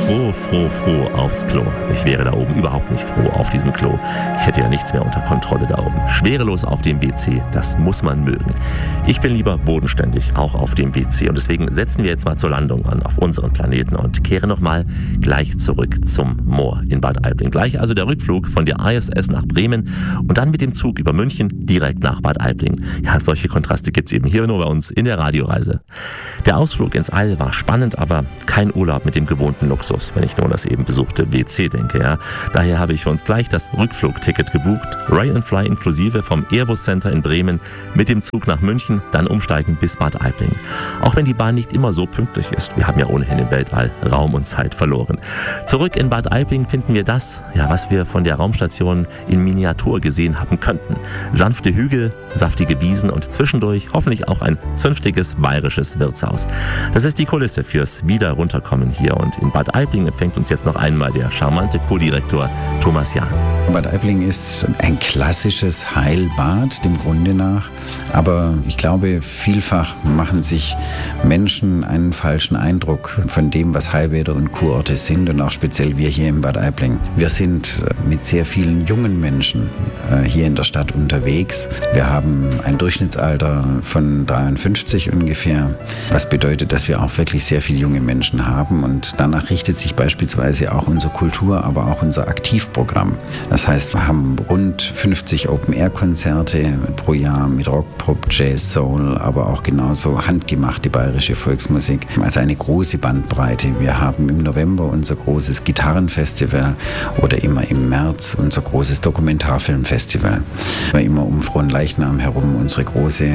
froh aufs Klo. Ich wäre da oben überhaupt nicht froh auf diesem Klo. Ich hätte ja nichts mehr unter Kontrolle da oben. Schwerelos auf dem WC, das muss man mögen. Ich bin lieber bodenständig, auch auf dem WC. Und deswegen setzen wir jetzt mal zur Landung an auf unseren Planeten und kehren nochmal gleich zurück zum Moor in Bad Aibling. Gleich also der Rückflug von der ISS nach Bremen und dann mit dem Zug über München direkt nach Bad Aibling. Ja, solche Kontraste gibt's eben hier nur bei uns in der Radioreise. Der Ausflug ins All war spannend, aber kein Urlaub mit dem gewohnten Luxus, wenn ich nur an das eben besuchte WC denke. Ja. Daher habe ich für uns gleich das Rückflugticket gebucht, Rail and Fly inklusive vom Airbus Center in Bremen mit dem Zug nach München, dann umsteigen bis Bad Aibling. Auch wenn die Bahn nicht immer so pünktlich ist, wir haben ja ohnehin im Weltall Raum und Zeit verloren. Zurück in Bad Aibling finden wir das, ja, was wir von der Raumstation in Miniatur gesehen haben könnten. Sanfte Hügel, saftige Wiesen und zwischendurch hoffentlich auch ein zünftiges bayerisches Wirtshaus. Das ist die Kulisse fürs Wieder-Runterkommen hier und in Bad Aibling empfängt uns jetzt noch einmal der charmante Co-Direktor Thomas Jahn. Bad Aibling ist ein klassisches Heilbad, dem Grunde nach. Aber ich glaube, vielfach machen sich Menschen einen falschen Eindruck von dem, was Heilbäder und Kurorte sind und auch speziell wir hier in Bad Aibling. Wir sind mit sehr vielen jungen Menschen hier in der Stadt unterwegs. Wir haben ein Durchschnittsalter von 53 ungefähr, was bedeutet, dass wir auch wirklich sehr viele junge Menschen haben und danach richtet sich beispielsweise auch unsere Kultur, aber auch unser Aktivprogramm. Das heißt, wir haben rund 50 Open-Air-Konzerte pro Jahr mit Rock, Pop, Jazz, Soul, aber auch genauso handgemachte bayerische Volksmusik. Also eine große Bandbreite. Wir haben im November unser großes Gitarrenfestival oder immer im März unser großes Dokumentarfilmfestival. Immer um Fronleichnam herum unsere große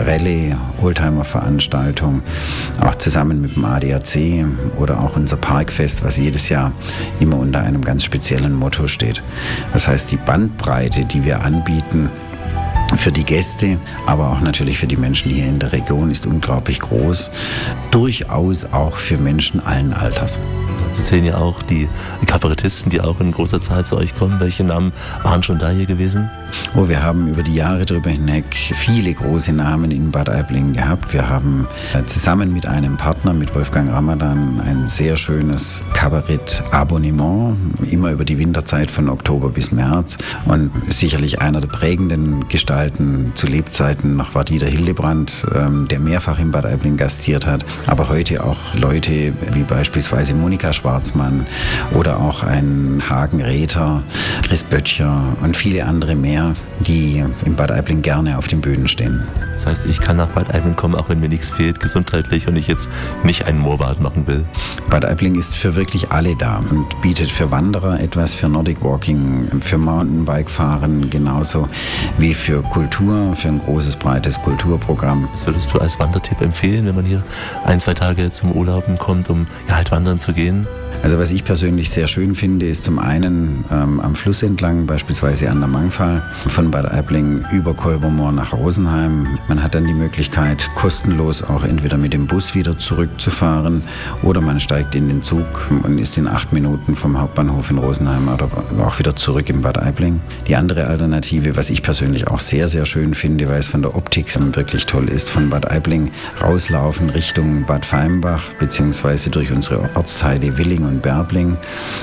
Rallye-Oldtimer-Veranstaltung, auch zusammen mit dem ADAC oder auch unser Parkfest, was jedes Jahr immer unter einem ganz speziellen Motto steht. Das heißt, die Bandbreite, die wir anbieten, für die Gäste, aber auch natürlich für die Menschen hier in der Region ist unglaublich groß. Durchaus auch für Menschen allen Alters. Sie sehen ja auch die Kabarettisten, die auch in großer Zahl zu euch kommen. Welche Namen waren schon da hier gewesen? Oh, wir haben über die Jahre darüber hinweg viele große Namen in Bad Aibling gehabt. Wir haben zusammen mit einem Partner, mit Wolfgang Ramadan, ein sehr schönes Kabarett-Abonnement, immer über die Winterzeit von Oktober bis März. Und sicherlich einer der prägenden Gestalten zu Lebzeiten noch war Dieter Hildebrand, der mehrfach in Bad Aibling gastiert hat. Aber heute auch Leute wie beispielsweise Monika Schwarzmann oder auch ein Hagen Räther, Chris Böttcher und viele andere mehr, die in Bad Aibling gerne auf den Bühnen stehen. Das heißt, ich kann nach Bad Aibling kommen, auch wenn mir nichts fehlt, gesundheitlich, und ich jetzt nicht ein Moorbad machen will. Bad Aibling ist für wirklich alle da und bietet für Wanderer etwas, für Nordic Walking, für Mountainbike-Fahren genauso wie für Kultur, für ein großes, breites Kulturprogramm. Was würdest du als Wandertipp empfehlen, wenn man hier 1-2 Tage zum Urlauben kommt, um ja, halt wandern zu gehen? Also was ich persönlich sehr schön finde, ist zum einen am Fluss entlang, beispielsweise an der Mangfall, von Bad Aibling über Kolbermoor nach Rosenheim. Man hat dann die Möglichkeit, kostenlos auch entweder mit dem Bus wieder zurückzufahren oder man steigt in den Zug und ist in 8 Minuten vom Hauptbahnhof in Rosenheim oder auch wieder zurück in Bad Aibling. Die andere Alternative, was ich persönlich auch sehr, sehr schön finde, weil es von der Optik wirklich toll ist, von Bad Aibling rauslaufen Richtung Bad Feimbach beziehungsweise durch unsere Ortsteile Willing und Berbling.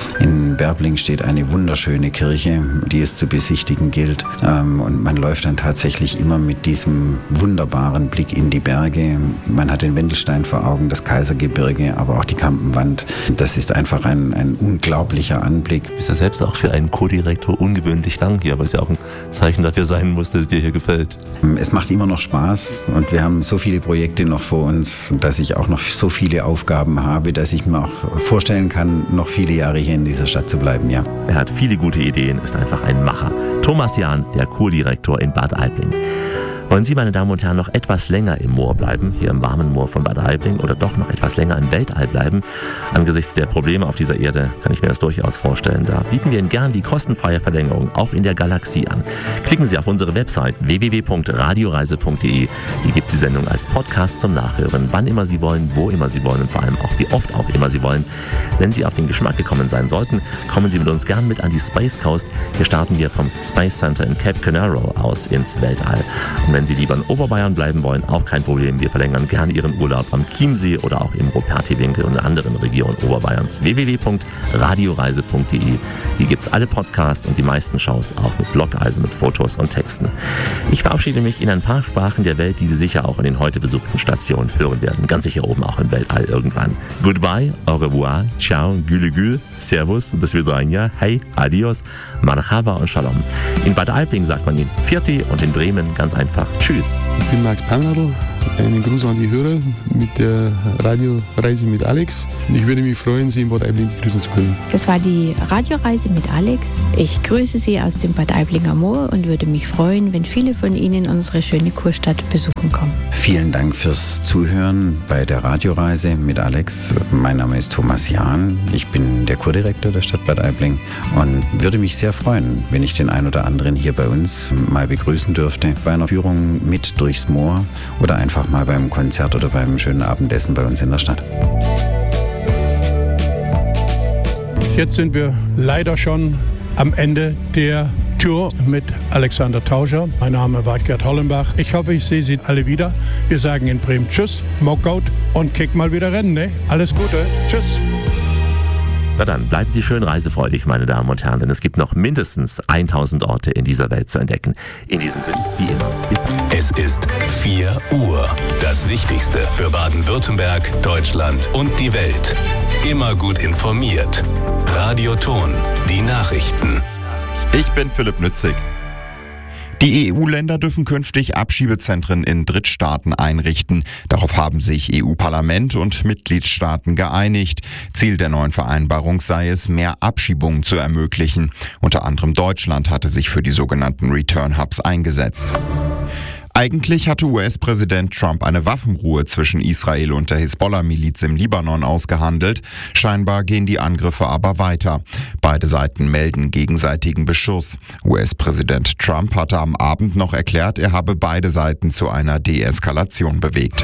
In Berbling steht eine wunderschöne Kirche, die es zu besichtigen gilt. Und man läuft dann tatsächlich immer mit diesem wunderbaren Blick in die Berge. Man hat den Wendelstein vor Augen, das Kaisergebirge, aber auch die Kampenwand. Das ist einfach ein unglaublicher Anblick. Du bist ja selbst auch für einen Co-Direktor ungewöhnlich lang hier, was ja auch ein Zeichen dafür sein muss, dass es dir hier gefällt. Es macht immer noch Spaß und wir haben so viele Projekte noch vor uns, dass ich auch noch so viele Aufgaben habe, dass ich mir auch vorstellen kann, noch viele Jahre hier in dieser Stadt zu bleiben, ja. Er hat viele gute Ideen, ist einfach ein Macher. Thomas Jahn, der Kurdirektor in Bad Aibling. Wollen Sie, meine Damen und Herren, noch etwas länger im Moor bleiben, hier im warmen Moor von Bad Aibling, oder doch noch etwas länger im Weltall bleiben? Angesichts der Probleme auf dieser Erde kann ich mir das durchaus vorstellen. Da bieten wir Ihnen gern die kostenfreie Verlängerung auch in der Galaxie an. Klicken Sie auf unsere Website www.radioreise.de. Hier gibt es die Sendung als Podcast zum Nachhören, wann immer Sie wollen, wo immer Sie wollen und vor allem auch wie oft auch immer Sie wollen. Wenn Sie auf den Geschmack gekommen sein sollten, kommen Sie mit uns gern mit an die Space Coast. Hier starten wir vom Space Center in Cape Canaveral aus ins Weltall. Und wenn Sie lieber in Oberbayern bleiben wollen, auch kein Problem. Wir verlängern gerne Ihren Urlaub am Chiemsee oder auch im Rupertiwinkel und in anderen Regionen Oberbayerns. www.radioreise.de. Hier gibt es alle Podcasts und die meisten Shows auch mit Blog, also mit Fotos und Texten. Ich verabschiede mich in ein paar Sprachen der Welt, die Sie sicher auch in den heute besuchten Stationen hören werden. Ganz sicher oben auch im Weltall irgendwann. Goodbye, au revoir, ciao, gülü gül, servus, bis vidania, hey, adios, marhaba und shalom. In Bad Aibling sagt man in Pfirti und in Bremen ganz einfach Tschüss. Ich bin Max Pannadl. Einen Gruß an die Hörer mit der Radioreise mit Alex. Ich würde mich freuen, Sie in Bad Aibling begrüßen zu können. Das war die Radioreise mit Alex. Ich grüße Sie aus dem Bad Aiblinger Moor und würde mich freuen, wenn viele von Ihnen unsere schöne Kurstadt besuchen kommen. Vielen Dank fürs Zuhören bei der Radioreise mit Alex. Mein Name ist Thomas Jahn. Ich bin der Kurdirektor der Stadt Bad Aibling und würde mich sehr freuen, wenn ich den einen oder anderen hier bei uns mal begrüßen dürfte. Bei einer Führung mit durchs Moor oder einfach mal beim Konzert oder beim schönen Abendessen bei uns in der Stadt. Jetzt sind wir leider schon am Ende der Tour mit Alexander Tauscher. Mein Name war Gerd Hollenbach. Ich hoffe, ich sehe Sie alle wieder. Wir sagen in Bremen Tschüss, Mockout und kick mal wieder rennen. Ne? Alles Gute. Tschüss. Na dann, bleiben Sie schön reisefreudig, meine Damen und Herren, denn es gibt noch mindestens 1000 Orte in dieser Welt zu entdecken. In diesem Sinne, wie immer, bis bald. Es ist 4 Uhr. Das Wichtigste für Baden-Württemberg, Deutschland und die Welt. Immer gut informiert. Radio Ton, die Nachrichten. Ich bin Philipp Nützig. Die EU-Länder dürfen künftig Abschiebezentren in Drittstaaten einrichten. Darauf haben sich EU-Parlament und Mitgliedstaaten geeinigt. Ziel der neuen Vereinbarung sei es, mehr Abschiebungen zu ermöglichen. Unter anderem Deutschland hatte sich für die sogenannten Return Hubs eingesetzt. Eigentlich hatte US-Präsident Trump eine Waffenruhe zwischen Israel und der Hisbollah-Miliz im Libanon ausgehandelt. Scheinbar gehen die Angriffe aber weiter. Beide Seiten melden gegenseitigen Beschuss. US-Präsident Trump hatte am Abend noch erklärt, er habe beide Seiten zu einer Deeskalation bewegt.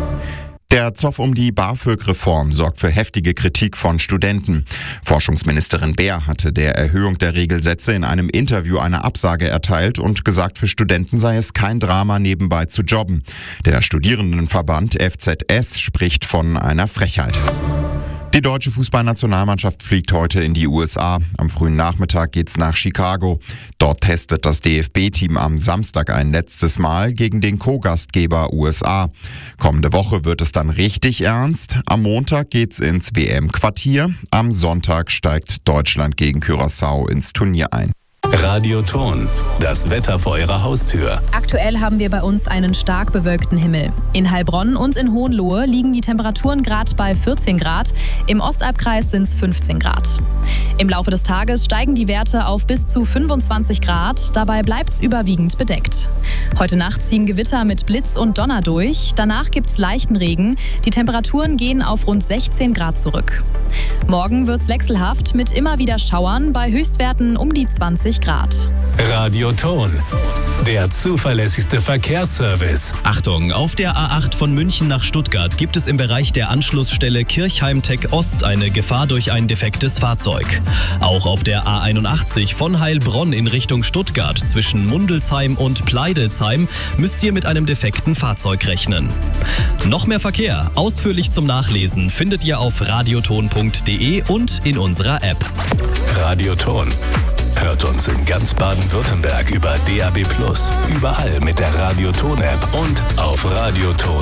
Der Zoff um die BAföG-Reform sorgt für heftige Kritik von Studenten. Forschungsministerin Beer hatte der Erhöhung der Regelsätze in einem Interview eine Absage erteilt und gesagt, für Studenten sei es kein Drama, nebenbei zu jobben. Der Studierendenverband FZS spricht von einer Frechheit. Die deutsche Fußballnationalmannschaft fliegt heute in die USA. Am frühen Nachmittag geht's nach Chicago. Dort testet das DFB-Team am Samstag ein letztes Mal gegen den Co-Gastgeber USA. Kommende Woche wird es dann richtig ernst. Am Montag geht's ins WM-Quartier. Am Sonntag steigt Deutschland gegen Curaçao ins Turnier ein. Radio Ton, das Wetter vor Ihrer Haustür. Aktuell haben wir bei uns einen stark bewölkten Himmel. In Heilbronn und in Hohenlohe liegen die Temperaturen gerade bei 14 Grad. Im Ostalbkreis sind es 15 Grad. Im Laufe des Tages steigen die Werte auf bis zu 25 Grad. Dabei bleibt es überwiegend bedeckt. Heute Nacht ziehen Gewitter mit Blitz und Donner durch. Danach gibt es leichten Regen. Die Temperaturen gehen auf rund 16 Grad zurück. Morgen wird es wechselhaft mit immer wieder Schauern bei Höchstwerten um die 20 Grad. Radio Ton, der zuverlässigste Verkehrsservice. Achtung, auf der A8 von München nach Stuttgart gibt es im Bereich der Anschlussstelle Kirchheim-Tech Ost eine Gefahr durch ein defektes Fahrzeug. Auch auf der A81 von Heilbronn in Richtung Stuttgart zwischen Mundelsheim und Pleidelsheim müsst ihr mit einem defekten Fahrzeug rechnen. Noch mehr Verkehr, ausführlich zum Nachlesen, findet ihr auf radioton.de und in unserer App. Radio Ton. Hört uns in ganz Baden-Württemberg über DAB+, überall mit der Radio Ton App und auf radioton.de.